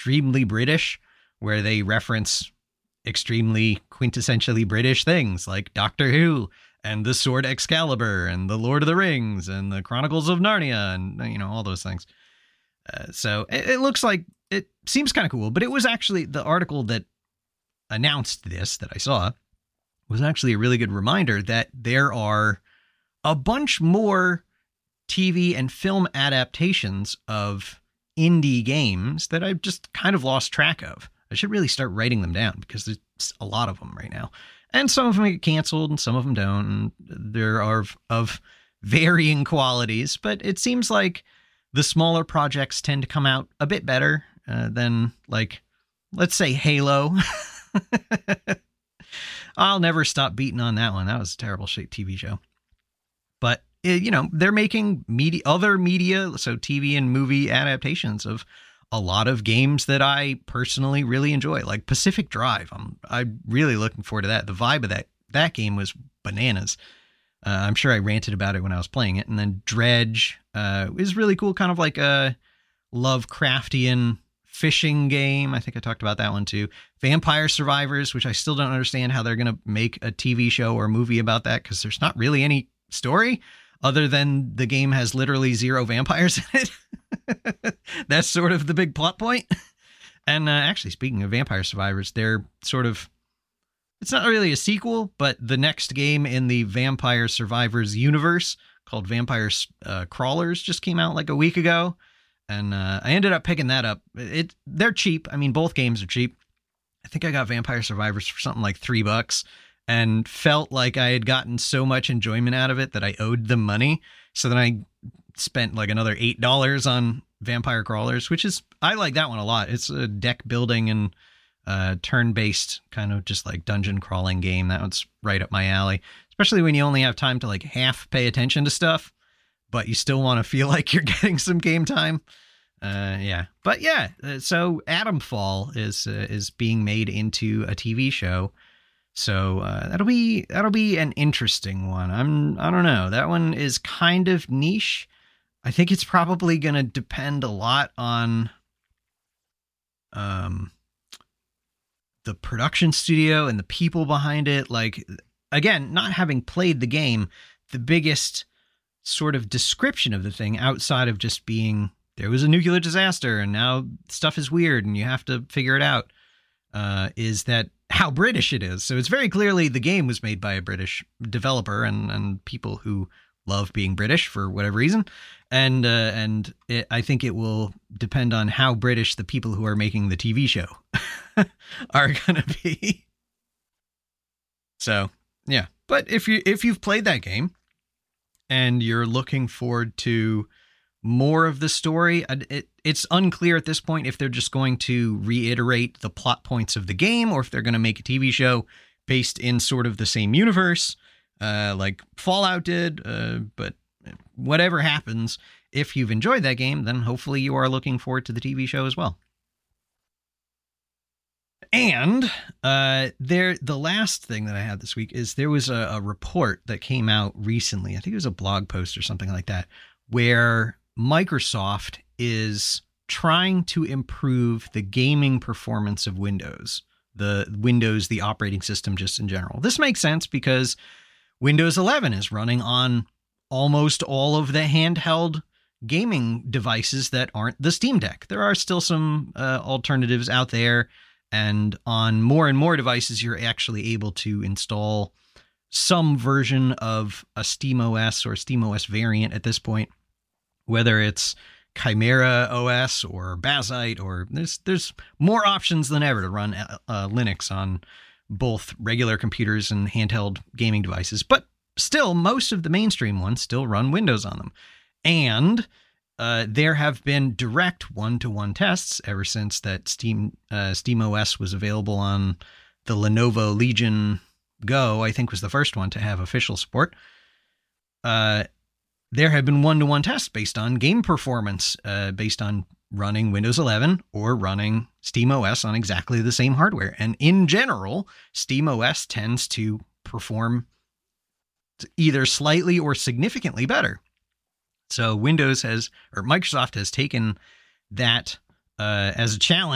extremely British, where they reference extremely quintessentially British things like Doctor Who and the Sword Excalibur and the Lord of the Rings and the Chronicles of Narnia and, all those things. So it looks like it seems kind of cool, but it was actually the article that announced this that I saw was actually a really good reminder that there are a bunch more TV and film adaptations of indie games that I've just kind of lost track of. I should really start writing them down because there's a lot of them right now. And some of them get canceled and some of them don't. And there are of varying qualities, but it seems like the smaller projects tend to come out a bit better than, like, let's say Halo. I'll never stop beating on that one. That was a terrible TV show. But, they're making other media, so TV and movie adaptations of a lot of games that I personally really enjoy, like Pacific Drive. I'm really looking forward to that. The vibe of that game was bananas. I'm sure I ranted about it when I was playing it. And then Dredge is really cool, kind of like a Lovecraftian fishing game. I think I talked about that one too. Vampire Survivors, which I still don't understand how they're going to make a TV show or movie about that, because there's not really any story other than the game has literally 0 vampires in it. That's sort of the big plot point. And actually, speaking of Vampire Survivors, they're sort of, it's not really a sequel, but the next game in the Vampire Survivors universe called Vampire Crawlers just came out like a week ago. And I ended up picking that up. They're cheap. I mean, both games are cheap. I think I got Vampire Survivors for something like $3 and felt like I had gotten so much enjoyment out of it that I owed them money. So then I spent like another $8 on Vampire Crawlers, which is, I like that one a lot. It's a deck building and turn-based kind of just like dungeon crawling game. That one's right up my alley, especially when you only have time to like half pay attention to stuff, but you still want to feel like you're getting some game time. So Atom Fall is being made into a TV show. So that'll be an interesting one. I don't know. That one is kind of niche. I think it's probably going to depend a lot on the production studio and the people behind it. Like, again, not having played the game, the biggest sort of description of the thing outside of just being there was a nuclear disaster and now stuff is weird and you have to figure it out is that how British it is. So it's very clearly the game was made by a British developer and people who love being British for whatever reason. And I think it will depend on how British the people who are making the TV show are going to be. So, yeah. But if you've played that game and you're looking forward to more of the story, it's unclear at this point if they're just going to reiterate the plot points of the game or if they're going to make a TV show based in sort of the same universe, like Fallout did. But whatever happens, if you've enjoyed that game, then hopefully you are looking forward to the TV show as well. And the last thing that I had this week is there was a report that came out recently. I think it was a blog post or something like that, where Microsoft is trying to improve the gaming performance of Windows, the operating system just in general. This makes sense because Windows 11 is running on almost all of the handheld gaming devices that aren't the Steam Deck. There are still some alternatives out there, and on more and more devices, you're actually able to install some version of a SteamOS or SteamOS variant at this point, whether it's Chimera OS or Bazzite, or there's more options than ever to run Linux on both regular computers and handheld gaming devices. But still, most of the mainstream ones still run Windows on them. And there have been direct one-to-one tests ever since that SteamOS was available on the Lenovo Legion Go, I think was the first one to have official support. There have been one-to-one tests based on game performance, based on running Windows 11 or running SteamOS on exactly the same hardware. And in general, SteamOS tends to perform either slightly or significantly better. So Microsoft has taken that as a challenge